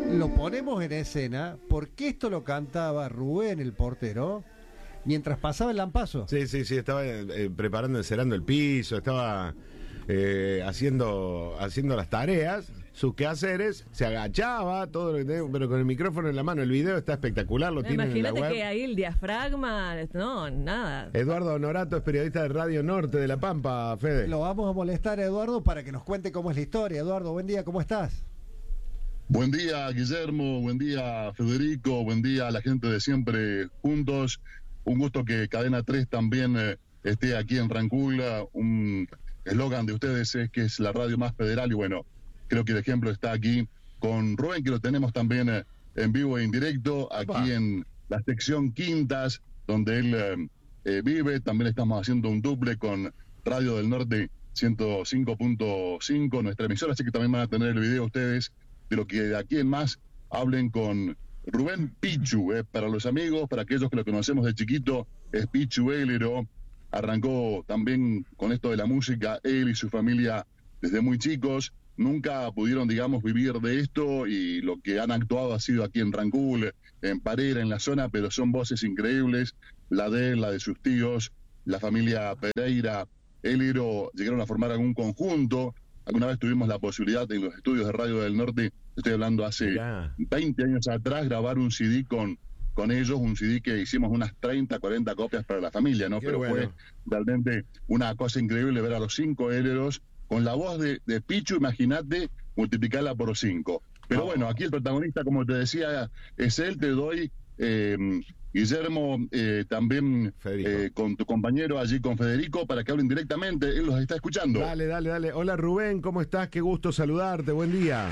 lo ponemos en escena porque esto lo cantaba Rubén, el portero, mientras pasaba el lampazo. Sí, estaba preparando, encerando el piso, estaba haciendo las tareas, sus quehaceres, se agachaba, todo lo que tenía, pero con el micrófono en la mano. El video está espectacular, lo tienen en la web. Imagínate que ahí el diafragma, no, nada. Eduardo Honorato es periodista de Radio Norte de La Pampa, Fede. Lo vamos a molestar a Eduardo para que nos cuente cómo es la historia. Eduardo, buen día, ¿cómo estás? Buen día, Guillermo, buen día, Federico, buen día a la gente de Siempre Juntos. Un gusto que Cadena 3 también esté aquí en Rancagua. Un eslogan de ustedes es que es la radio más federal y bueno, creo que el ejemplo está aquí con Rubén, que lo tenemos también en vivo e indirecto, aquí en la sección Quintas, donde él vive. También estamos haciendo un duple con Radio del Norte 105.5, nuestra emisora, así que también van a tener el video ustedes de lo que de aquí en más hablen con Rubén Pichu, para los amigos, para aquellos que lo conocemos de chiquito, es Pichu Ehlero. Arrancó también con esto de la música, él y su familia desde muy chicos, nunca pudieron, digamos, vivir de esto y lo que han actuado ha sido aquí en Rancagua, en Parera, en la zona, pero son voces increíbles, la de él, la de sus tíos, la familia Pereira, Ehlero, llegaron a formar algún conjunto. Alguna vez tuvimos la posibilidad en los estudios de Radio del Norte, estoy hablando hace 20 años atrás, grabar un CD con ellos, un CD que hicimos unas 30, 40 copias para la familia, ¿no? Pero fue realmente una cosa increíble ver a los 5 Ehleros con la voz de Pichu, imagínate, multiplicarla por 5. Pero bueno, aquí el protagonista, como te decía, es él. Te doy, Guillermo, también con tu compañero allí, con Federico, para que hablen directamente. Él los está escuchando. Dale. Hola Rubén, ¿cómo estás? Qué gusto saludarte, buen día.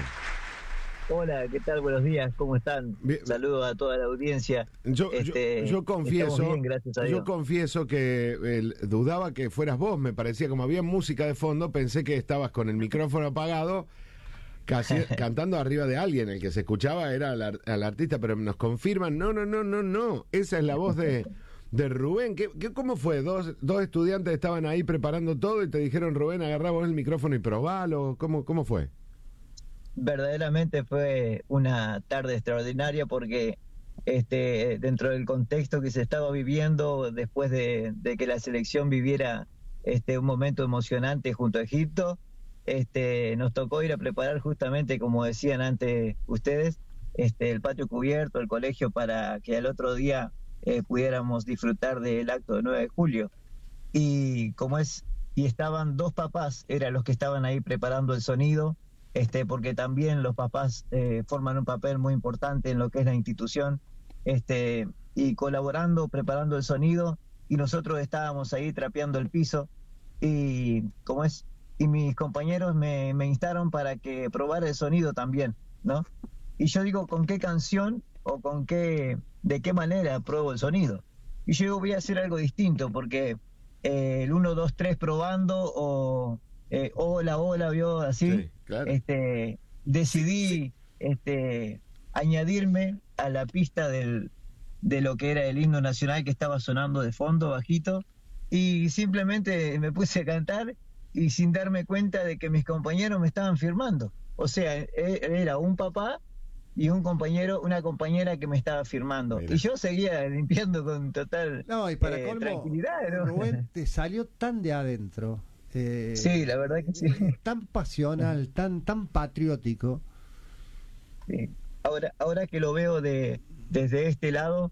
Hola, ¿qué tal? Buenos días, ¿cómo están? Bien. Saludos a toda la audiencia. Yo confieso, bien, gracias a Dios. yo confieso que dudaba que fueras vos, me parecía como había música de fondo, pensé que estabas con el micrófono apagado, casi cantando arriba de alguien. El que se escuchaba era al artista, pero nos confirman, no, esa es la voz de Rubén. ¿Cómo fue? Dos estudiantes estaban ahí preparando todo y te dijeron, Rubén, agarrá vos el micrófono y probalo. ¿Cómo fue? Verdaderamente fue una tarde extraordinaria porque dentro del contexto que se estaba viviendo después de que la selección viviera un momento emocionante junto a Egipto, nos tocó ir a preparar justamente, como decían antes ustedes, el patio cubierto, el colegio, para que al otro día pudiéramos disfrutar del acto de 9 de julio. Y estaban 2 papás, eran los que estaban ahí preparando el sonido, porque también los papás forman un papel muy importante en lo que es la institución, y colaborando, preparando el sonido, y nosotros estábamos ahí trapeando el piso, y mis compañeros me instaron para que probara el sonido también, ¿no? Y yo digo, ¿con qué canción o de qué manera pruebo el sonido? Y yo digo, voy a hacer algo distinto, porque el 1, 2, 3 probando, o hola, vio así, sí, claro. Decidí añadirme a la pista de lo que era el himno nacional que estaba sonando de fondo, bajito, y simplemente me puse a cantar y sin darme cuenta de que mis compañeros me estaban firmando. O sea, era un papá y una compañera que me estaba firmando. Mira. Y yo seguía limpiando con total y para colmo, tranquilidad, ¿no? Rubén, te salió tan de adentro. Sí, la verdad que sí. Tan pasional, tan patriótico. Sí. Ahora que lo veo desde este lado,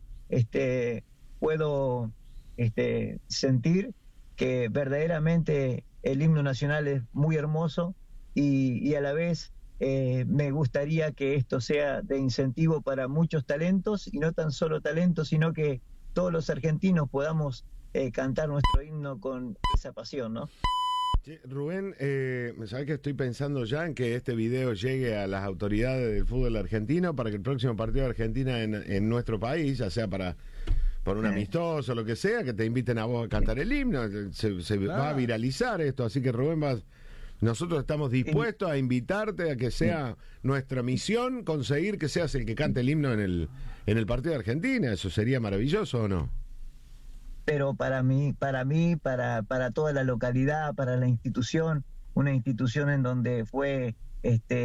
puedo sentir que verdaderamente el himno nacional es muy hermoso y a la vez me gustaría que esto sea de incentivo para muchos talentos, y no tan solo talentos, sino que todos los argentinos podamos cantar nuestro himno con esa pasión, ¿no? Rubén, ¿sabés que estoy pensando ya en que este video llegue a las autoridades del fútbol argentino para que el próximo partido de Argentina en nuestro país, ya sea por un amistoso o lo que sea, que te inviten a vos a cantar el himno, se va a viralizar esto, así que Rubén, nosotros estamos dispuestos a invitarte a que sea nuestra misión conseguir que seas el que cante el himno en el partido de Argentina. ¿Eso sería maravilloso o no? Pero para toda la localidad, para la institución, una institución en donde fue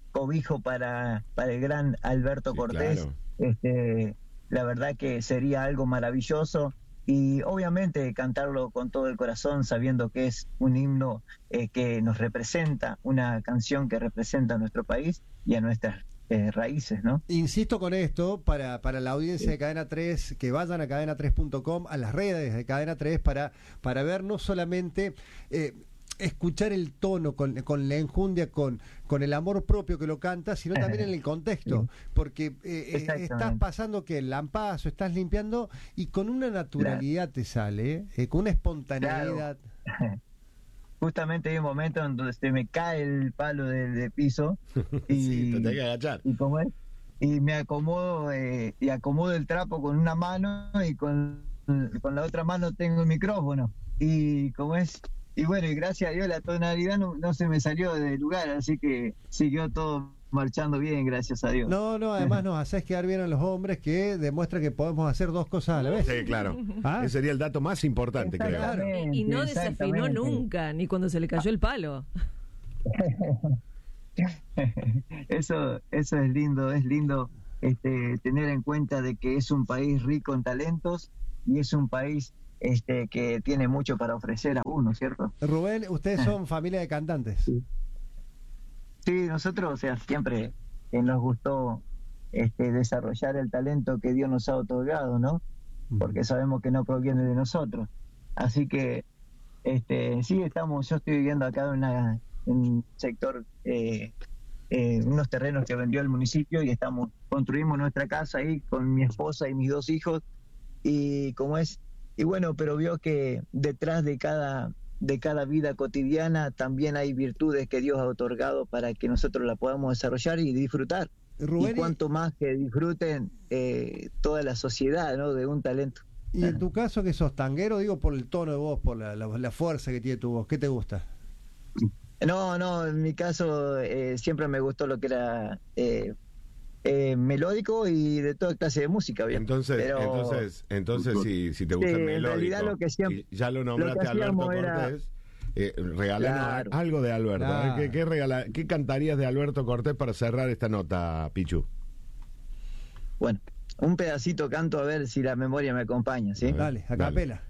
cobijo para el gran Alberto Sí, Cortés. claro. La verdad que sería algo maravilloso, y obviamente cantarlo con todo el corazón, sabiendo que es un himno que nos representa, una canción que representa a nuestro país y a nuestras raíces, ¿no? Insisto con esto, para la audiencia de Cadena 3, que vayan a cadena3.com, a las redes de Cadena 3, para ver no solamente... escuchar el tono con la enjundia, con el amor propio que lo canta, sino también en el contexto, porque estás pasando que el lampazo, estás limpiando y con una naturalidad te sale, con una espontaneidad. Claro. Justamente hay un momento en donde se me cae el palo del piso y, Sí, te tenés que agachar. y me acomodo y acomodo el trapo con una mano, y con la otra mano tengo el micrófono, y y bueno, y gracias a Dios la tonalidad no se me salió del lugar, así que siguió todo marchando bien, gracias a Dios. No, además nos haces quedar bien a los hombres, que demuestra que podemos hacer dos cosas a la vez. Sí, claro. ¿Ah? Ese sería el dato más importante, creo. Exactamente, Y no desafinó exactamente. nunca, ni cuando se le cayó el palo. Eso es lindo, tener en cuenta de que es un país rico en talentos, y es un país que tiene mucho para ofrecer a uno, ¿cierto? Rubén, ustedes son familia de cantantes. Sí, nosotros, o sea, siempre nos gustó desarrollar el talento que Dios nos ha otorgado, ¿no? Porque sabemos que no proviene de nosotros. Así que sí, yo estoy viviendo acá en un sector, unos terrenos que vendió el municipio, y construimos nuestra casa ahí con mi esposa y mis 2 hijos, y bueno, pero vio que detrás de cada vida cotidiana también hay virtudes que Dios ha otorgado para que nosotros la podamos desarrollar y disfrutar. Rubén, y cuanto más que disfruten toda la sociedad, ¿no?, de un talento. y en tu caso, que sos tanguero, digo, por el tono de voz, por la fuerza que tiene tu voz, ¿qué te gusta? No, en mi caso siempre me gustó lo que era melódico y de toda clase de música, bien. Entonces si te gusta el en melódico, realidad lo que siempre, y ya lo nombraste a Alberto Cortés, regalanos Claro. algo de Alberto. Claro. ¿Qué cantarías de Alberto Cortés para cerrar esta nota, Pichu? bueno, un pedacito canto, a ver si la memoria me acompaña, ¿sí? Dale, a capela.